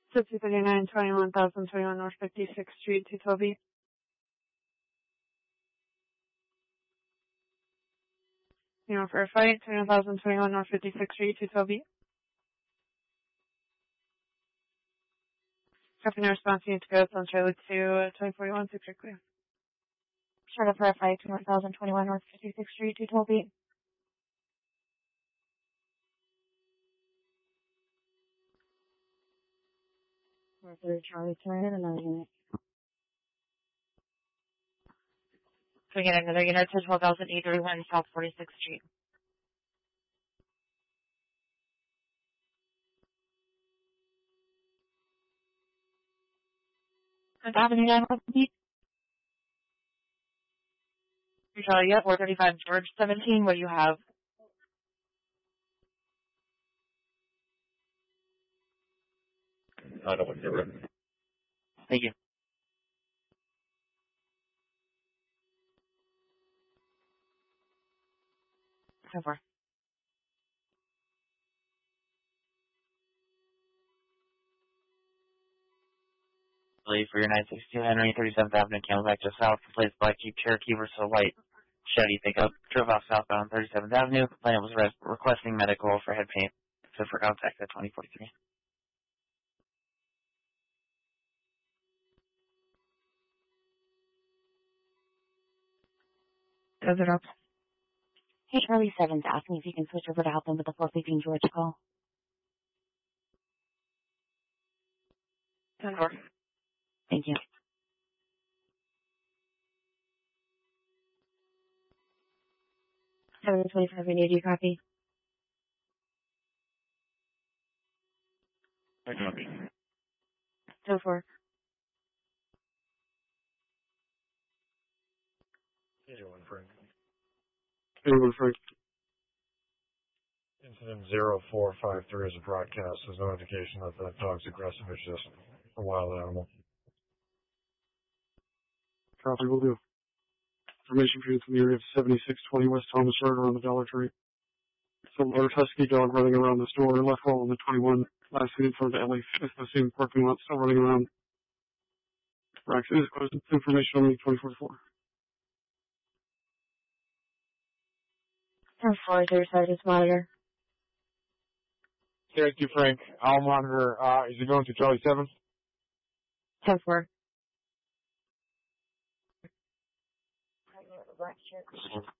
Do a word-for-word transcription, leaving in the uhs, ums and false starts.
fifty thirty-nine, twenty-one thousand twenty-one North fifty-sixth Street, two twelve B. You know, for a fight, twenty-one thousand twenty-one North fifty-sixth Street, two twelve B. Copy, no response, you need to go on Charlie to twenty forty-one, six clear. Charlotte for a fight, twenty-one thousand twenty-one North fifty-sixth Street, two twelve B. Third Charlie, turn in another unit. Can we get another unit to twelve thousand eight thirty-one South forty-sixth Street? Avenue nine beat. Charlie, yep, four thirty-five George seventeen, what do you have? I don't want to get rid of it. Thank you. So far. For your nine sixty-two Henry, thirty-seventh Avenue, Camelback just south, replaced Black Jeep Cherokee versus a white Chevy pickup. Drove off southbound thirty-seventh Avenue. Plaintiff was re- requesting medical for head pain. So for contact at twenty forty-three. Does it up? Hey, Charlie seven's asking if you can switch over to help him with the four fifteen George call. ten four. Thank you. seven twenty-five, we need you, copy. I copy. So for. eighty-one, Frank. eighty-one, Frank. Incident zero four five three is a broadcast. There's no indication that that dog's aggressive. It's just a wild animal. Copy, will do. Information for you from the area of seventy-six twenty West Thomas Road around the Dollar Tree. Some large husky dog running around the store. Left wall on the twenty-one. Last seen in front of the L A Fitness. The same parking lot. Still running around. Rax is closed. Information on the twenty forty-four. ten four, is there a service monitor? Thank you, Frank. I'll monitor. Uh, is it going to Charlie seven? ten four.